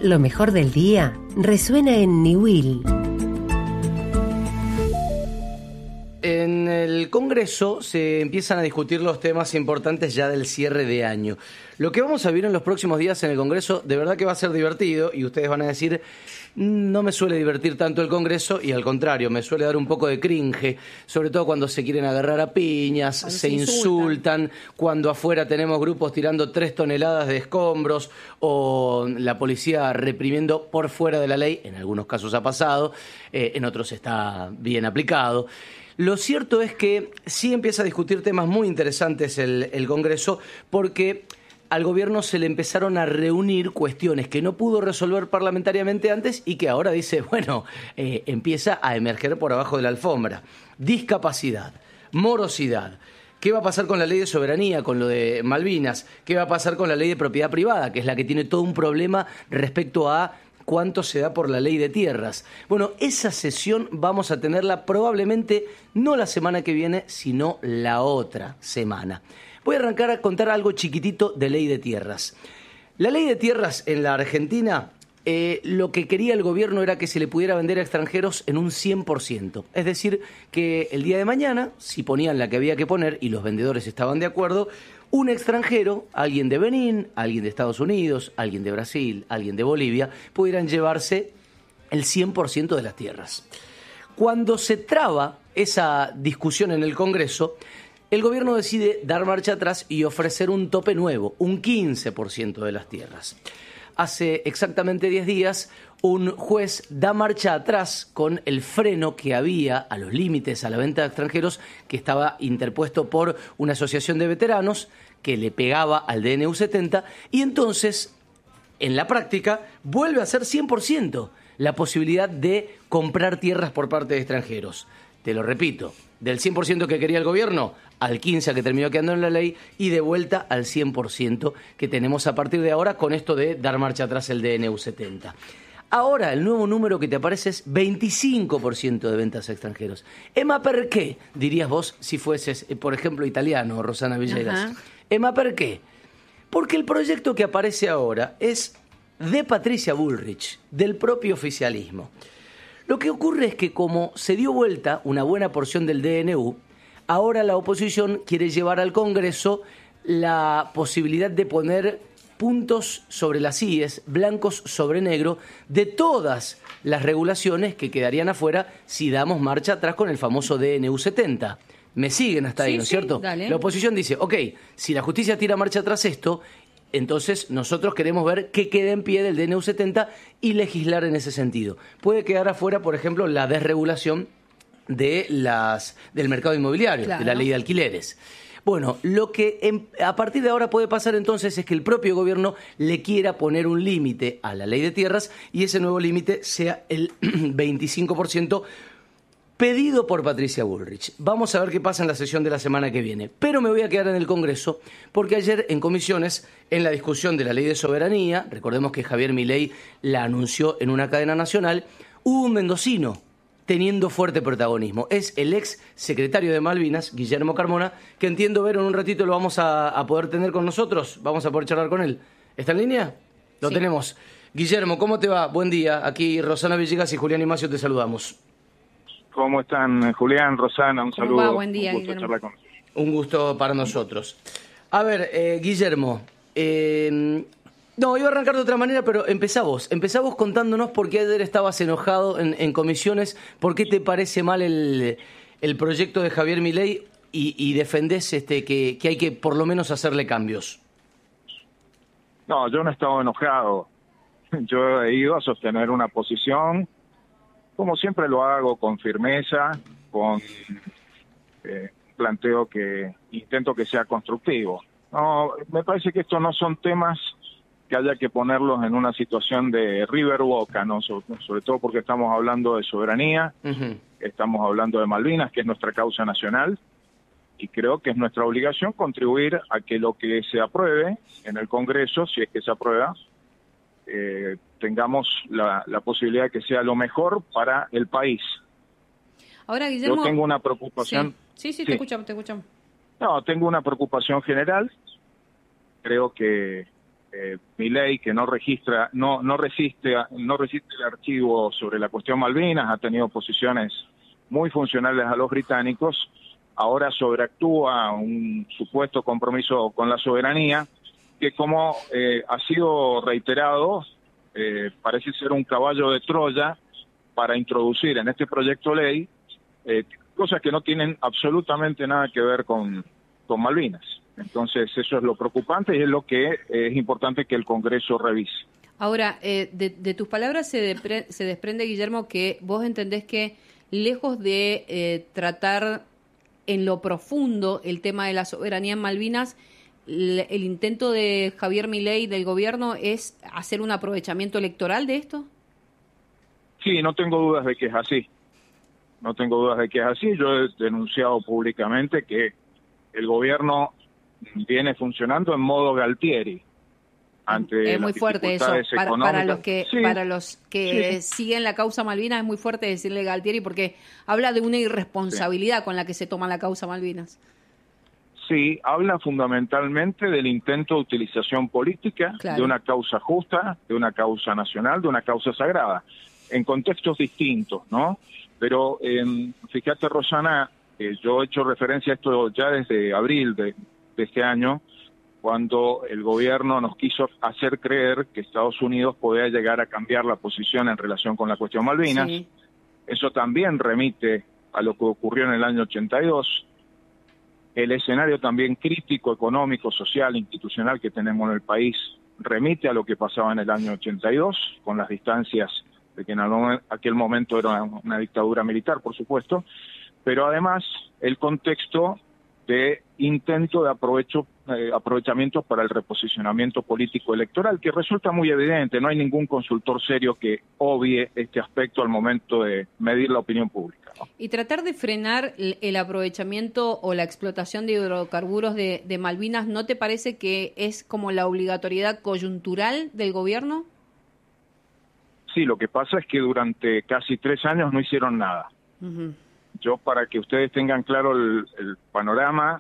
Lo mejor del día resuena en Niwil. En el Congreso se empiezan a discutir los temas importantes ya del cierre de año. Lo que vamos a vivir en los próximos días en el Congreso de verdad que va a ser divertido y ustedes van a decir, no me suele divertir tanto el Congreso y al contrario, me suele dar un poco de cringe, sobre todo cuando se quieren agarrar a piñas, Cuando se insultan, cuando afuera tenemos grupos tirando 3 toneladas de escombros o la policía reprimiendo por fuera de la ley, en algunos casos ha pasado, en otros está bien aplicado. Lo cierto es que sí empieza a discutir temas muy interesantes el Congreso porque al gobierno se le empezaron a reunir cuestiones que no pudo resolver parlamentariamente antes y que ahora dice, bueno, empieza a emerger por abajo de la alfombra. Discapacidad, morosidad. ¿Qué va a pasar con la ley de soberanía, con lo de Malvinas? ¿Qué va a pasar con la ley de propiedad privada, que es la que tiene todo un problema respecto a cuánto se da por la ley de tierras? Bueno, esa sesión vamos a tenerla probablemente no la semana que viene, sino la otra semana. Voy a arrancar a contar algo chiquitito de ley de tierras. La ley de tierras en la Argentina, lo que quería el gobierno era que se le pudiera vender a extranjeros en un 100%. Es decir, que el día de mañana, si ponían la que había que poner y los vendedores estaban de acuerdo, un extranjero, alguien de Benín, alguien de Estados Unidos, alguien de Brasil, alguien de Bolivia, pudieran llevarse el 100% de las tierras. Cuando se traba esa discusión en el Congreso, el gobierno decide dar marcha atrás y ofrecer un tope nuevo, un 15% de las tierras. Hace exactamente 10 días, un juez da marcha atrás con el freno que había a los límites a la venta de extranjeros que estaba interpuesto por una asociación de veteranos que le pegaba al DNU 70 y entonces, en la práctica, vuelve a ser 100% la posibilidad de comprar tierras por parte de extranjeros. Te lo repito, del 100% que quería el gobierno al 15% que terminó quedando en la ley y de vuelta al 100% que tenemos a partir de ahora con esto de dar marcha atrás el DNU 70. Ahora el nuevo número que te aparece es 25% de ventas a extranjeros. ¿Ema per qué? Dirías vos si fueses, por ejemplo, italiano, Rosana Villegas. Ajá. ¿Ema per qué? Porque el proyecto que aparece ahora es de Patricia Bullrich, del propio oficialismo. Lo que ocurre es que como se dio vuelta una buena porción del DNU, ahora la oposición quiere llevar al Congreso la posibilidad de poner puntos sobre las IES, blancos sobre negro, de todas las regulaciones que quedarían afuera si damos marcha atrás con el famoso DNU 70. Me siguen hasta ahí, ¿no es cierto? Dale. La oposición dice, ok, si la justicia tira marcha atrás esto, entonces nosotros queremos ver qué queda en pie del DNU 70 y legislar en ese sentido. Puede quedar afuera, por ejemplo, la desregulación de del mercado inmobiliario, claro, de la ley de alquileres. Bueno, lo que a partir de ahora puede pasar entonces es que el propio gobierno le quiera poner un límite a la ley de tierras y ese nuevo límite sea el 25%, pedido por Patricia Bullrich. Vamos a ver qué pasa en la sesión de la semana que viene. Pero me voy a quedar en el Congreso porque ayer en comisiones, en la discusión de la ley de soberanía, recordemos que Javier Milei la anunció en una cadena nacional, hubo un mendocino teniendo fuerte protagonismo. Es el ex secretario de Malvinas, Guillermo Carmona, que entiendo, Vero, en un ratito lo vamos a poder tener con nosotros. Vamos a poder charlar con él. ¿Está en línea? Lo tenemos. Guillermo, ¿cómo te va? Buen día. Aquí Rosana Villegas y Julián Imacio te saludamos. ¿Cómo están, Julián, Rosana? Un saludo. Va? Buen día, un gusto Guillermo. charlar con ustedes. Un gusto para nosotros. A ver, Guillermo, no, iba a arrancar de otra manera, pero empezá vos contándonos por qué ayer estabas enojado en comisiones, por qué te parece mal el proyecto de Javier Milei y defendés que hay que por lo menos hacerle cambios. No, yo no he estado enojado. Yo he ido a sostener una posición, como siempre lo hago, con firmeza, con planteo que intento que sea constructivo. No, me parece que estos no son temas que haya que ponerlos en una situación de River Boca, ¿no? Sobre todo porque estamos hablando de soberanía, estamos hablando de Malvinas, que es nuestra causa nacional, y creo que es nuestra obligación contribuir a que lo que se apruebe en el Congreso, si es que se aprueba, tengamos la posibilidad de que sea lo mejor para el país. Ahora, Guillermo, yo tengo una preocupación. Sí, te escuchamos. No, tengo una preocupación general. Creo que Milei, que no resiste el archivo sobre la cuestión Malvinas, ha tenido posiciones muy funcionales a los británicos, ahora sobreactúa un supuesto compromiso con la soberanía, que como ha sido reiterado, parece ser un caballo de Troya para introducir en este proyecto ley cosas que no tienen absolutamente nada que ver con Malvinas. Entonces eso es lo preocupante y es lo que es importante que el Congreso revise. Ahora, de tus palabras se desprende, Guillermo, que vos entendés que lejos de tratar en lo profundo el tema de la soberanía en Malvinas, el intento de Javier Milei del gobierno es hacer un aprovechamiento electoral de esto. Sí, no tengo dudas de que es así. Yo he denunciado públicamente que el gobierno viene funcionando en modo Galtieri. Es muy fuerte eso para los que Sí. siguen la causa Malvinas. Es muy fuerte decirle Galtieri porque habla de una irresponsabilidad con la que se toma la causa Malvinas. Sí, habla fundamentalmente del intento de utilización política, claro, de una causa justa, de una causa nacional, de una causa sagrada, en contextos distintos, ¿no? Pero fíjate, Rosana, yo he hecho referencia a esto ya desde abril de este año, cuando el gobierno nos quiso hacer creer que Estados Unidos podía llegar a cambiar la posición en relación con la cuestión Malvinas. Sí. Eso también remite a lo que ocurrió en el año 82. El escenario también crítico, económico, social, institucional que tenemos en el país remite a lo que pasaba en el año 82, con las distancias de que en aquel momento era una dictadura militar, por supuesto, pero además el contexto de intento de aprovechamientos para el reposicionamiento político electoral, que resulta muy evidente. No hay ningún consultor serio que obvie este aspecto al momento de medir la opinión pública, ¿no? Y tratar de frenar el aprovechamiento o la explotación de hidrocarburos de Malvinas, ¿no te parece que es como la obligatoriedad coyuntural del gobierno? Sí, lo que pasa es que durante casi 3 años no hicieron nada. Uh-huh. Yo, para que ustedes tengan claro el panorama,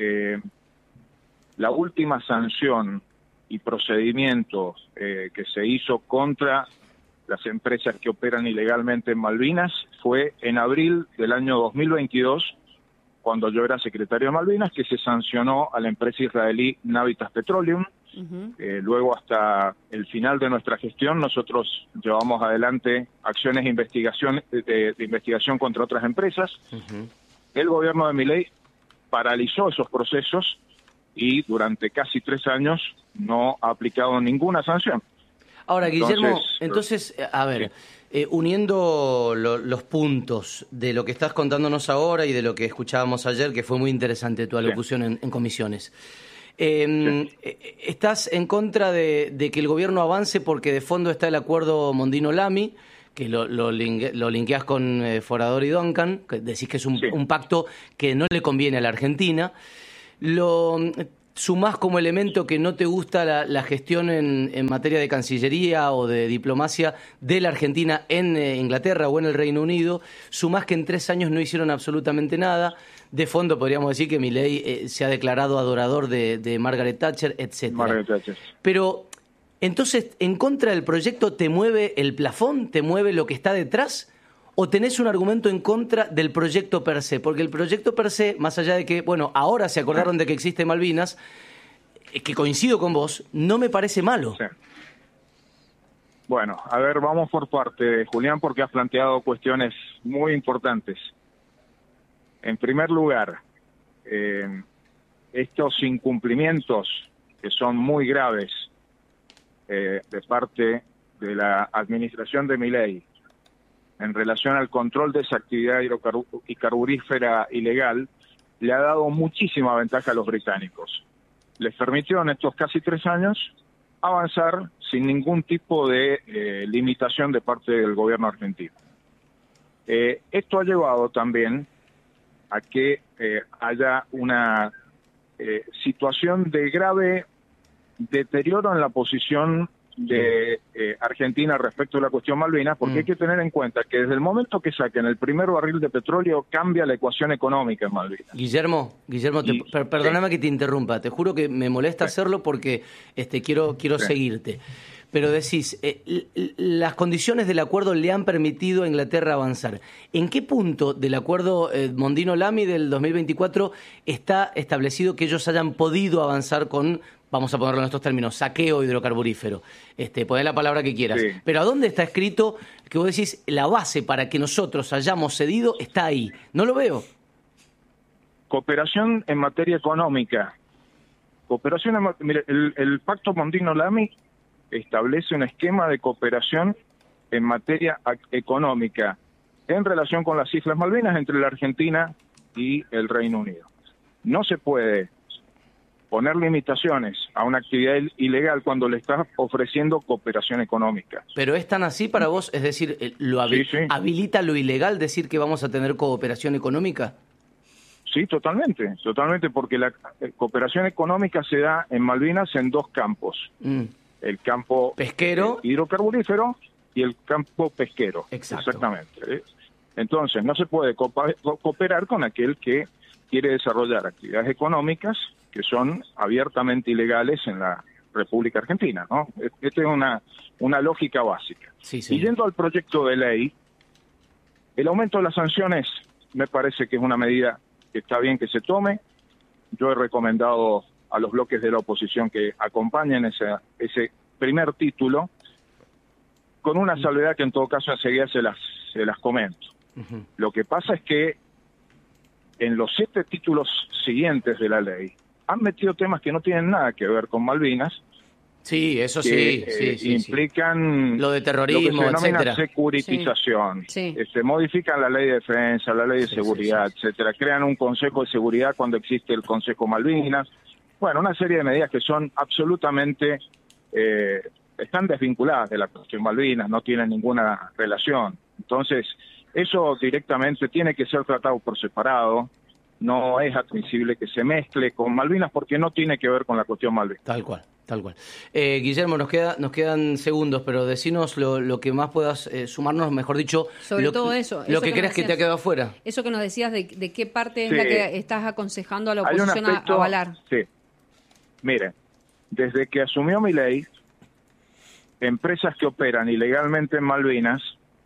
la última sanción y procedimiento que se hizo contra las empresas que operan ilegalmente en Malvinas fue en abril del año 2022, cuando yo era secretario de Malvinas, que se sancionó a la empresa israelí Navitas Petroleum. Uh-huh. Luego, hasta el final de nuestra gestión, nosotros llevamos adelante acciones de investigación contra otras empresas. Uh-huh. El gobierno de Milei paralizó esos procesos y durante casi 3 años no ha aplicado ninguna sanción. Ahora, Guillermo, entonces, a ver, sí. Uniendo los puntos de lo que estás contándonos ahora y de lo que escuchábamos ayer, que fue muy interesante tu alocución en comisiones. ¿Estás en contra de que el gobierno avance porque de fondo está el acuerdo Mondino-Lamy, que lo linkeás con Forador y Duncan, que decís que es un pacto que no le conviene a la Argentina? Lo sumás como elemento que no te gusta la gestión en materia de Cancillería o de diplomacia de la Argentina en Inglaterra o en el Reino Unido, sumás que en 3 años no hicieron absolutamente nada. De fondo podríamos decir que Milei se ha declarado adorador de Margaret Thatcher, etcétera. Margaret Thatcher. Pero, entonces, ¿en contra del proyecto te mueve el plafón, te mueve lo que está detrás? ¿O tenés un argumento en contra del proyecto per se? Porque el proyecto per se, más allá de que, bueno, ahora se acordaron de que existe Malvinas, que coincido con vos, no me parece malo. Sí. Bueno, a ver, vamos por parte, Julián, porque has planteado cuestiones muy importantes. En primer lugar, estos incumplimientos que son muy graves de parte de la administración de Milei en relación al control de esa actividad hidrocarburífera ilegal, le ha dado muchísima ventaja a los británicos. Les permitió en estos casi 3 años avanzar sin ningún tipo de limitación de parte del gobierno argentino. Esto ha llevado también a que haya una situación de grave deterioro en la posición de Argentina respecto a la cuestión Malvinas, porque hay que tener en cuenta que desde el momento que saquen el primer barril de petróleo cambia la ecuación económica en Malvinas. Guillermo, perdóname que te interrumpa, te juro que me molesta hacerlo porque quiero seguirte. Pero decís, las condiciones del acuerdo le han permitido a Inglaterra avanzar. ¿En qué punto del acuerdo Mondino-Lamy del 2024 está establecido que ellos hayan podido avanzar con, vamos a ponerlo en estos términos, saqueo hidrocarburífero? Poné la palabra que quieras. Sí. Pero ¿a dónde está escrito que vos decís la base para que nosotros hayamos cedido está ahí? No lo veo. Cooperación en materia económica. Mire, el pacto Mondino-Lamy establece un esquema de cooperación en materia económica en relación con las Islas Malvinas entre la Argentina y el Reino Unido. No se puede poner limitaciones a una actividad ilegal cuando le estás ofreciendo cooperación económica. ¿Pero es tan así para vos? Es decir, Sí. ¿habilita lo ilegal decir que vamos a tener cooperación económica? Sí, totalmente, porque la cooperación económica se da en Malvinas en dos campos. El campo pesquero, hidrocarburífero y el campo pesquero. Exacto. Exactamente. Entonces, no se puede cooperar con aquel que quiere desarrollar actividades económicas que son abiertamente ilegales en la República Argentina, ¿no? Esta es una lógica básica. Sí. Y yendo al proyecto de ley, el aumento de las sanciones me parece que es una medida que está bien que se tome. Yo he recomendado a los bloques de la oposición que acompañen ese primer título, con una salvedad que en todo caso enseguida se las comento. Lo que pasa es que en los 7 títulos siguientes de la ley han metido temas que no tienen nada que ver con Malvinas. Sí, eso que, sí. Implican lo de terrorismo, lo que se denomina etcétera. Securitización. Sí. Modifican la ley de defensa, la ley de seguridad, etcétera. Crean un consejo de seguridad cuando existe el Consejo Malvinas. Bueno, una serie de medidas que son absolutamente, están desvinculadas de la cuestión Malvinas, no tienen ninguna relación. Entonces, eso directamente tiene que ser tratado por separado. No es admisible que se mezcle con Malvinas porque no tiene que ver con la cuestión Malvinas. Tal cual. Guillermo, nos quedan segundos, pero decinos lo que más puedas sumarnos, mejor dicho, sobre todo eso que crees que te ha quedado afuera. Eso que nos decías de qué parte es la que estás aconsejando a la oposición a avalar. Sí. Mire, desde que asumió Milei, empresas que operan ilegalmente en Malvinas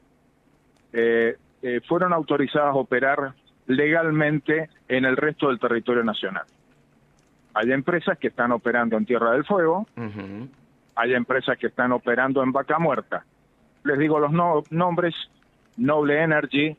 fueron autorizadas a operar legalmente en el resto del territorio nacional. Hay empresas que están operando en Tierra del Fuego, hay empresas que están operando en Vaca Muerta. Les digo los nombres: Noble Energy,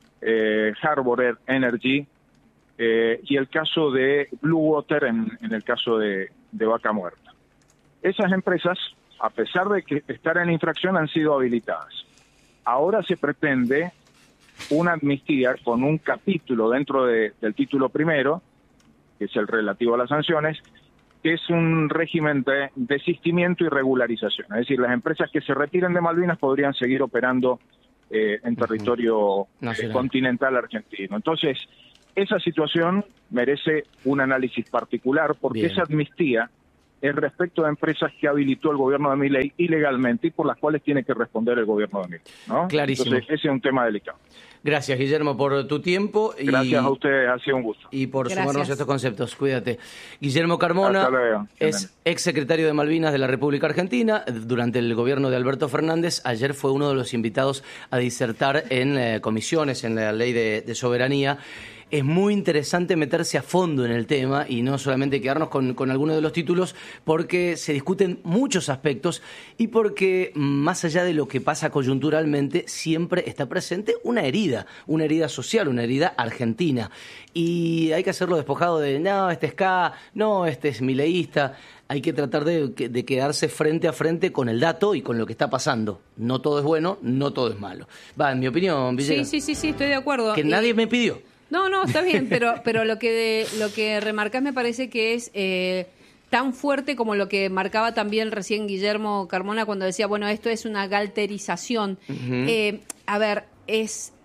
Harbor Energy, y el caso de Blue Water en el caso de Vaca Muerta. Esas empresas, a pesar de que estar en infracción, han sido habilitadas. Ahora se pretende una amnistía con un capítulo dentro del título primero, que es el relativo a las sanciones, que es un régimen de desistimiento y regularización. Es decir, las empresas que se retiren de Malvinas podrían seguir operando en territorio continental argentino. Entonces, esa situación merece un análisis particular porque esa amnistía es respecto a empresas que habilitó el gobierno de Milei ilegalmente y por las cuales tiene que responder el gobierno de Milei, ¿no? Clarísimo. Entonces, ese es un tema delicado. Gracias, Guillermo, por tu tiempo. Gracias a ustedes, ha sido un gusto. Y por sumarnos a estos conceptos. Cuídate. Guillermo Carmona es exsecretario de Malvinas de la República Argentina. Durante el gobierno de Alberto Fernández, ayer fue uno de los invitados a disertar en comisiones, en la ley de soberanía. Es muy interesante meterse a fondo en el tema y no solamente quedarnos con algunos de los títulos, porque se discuten muchos aspectos y porque más allá de lo que pasa coyunturalmente, siempre está presente una herida social, una herida argentina. Y hay que hacerlo despojado de, no, este es K, no, este es mileísta. Hay que tratar de quedarse frente a frente con el dato y con lo que está pasando. No todo es bueno, no todo es malo. Va, en mi opinión, Villegas. Sí, estoy de acuerdo. Que nadie me pidió. No, está bien, pero lo que remarcás me parece que es tan fuerte como lo que marcaba también recién Guillermo Carmona cuando decía, bueno, esto es una galterización. A ver, es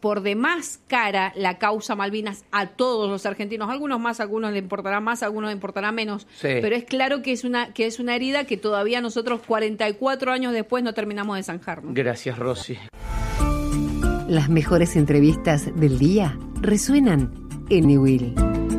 por demás cara la causa Malvinas a todos los argentinos, algunos más, algunos le importará más, algunos le importará menos, Sí. pero es claro que es una herida que todavía nosotros 44 años después no terminamos de zanjarnos. Gracias, Rosy. Las mejores entrevistas del día resuenan en Niwil.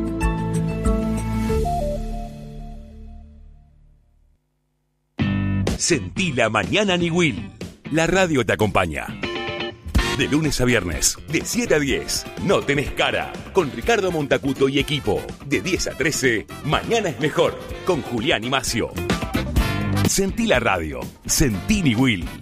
Sentí la mañana Niwil. La radio te acompaña. De lunes a viernes, de 7 a 10, No Tenés Cara, con Ricardo Montacuto y equipo. De 10 a 13, Mañana es Mejor, con Julián y Macio. Sentí la radio, sentí Niwil.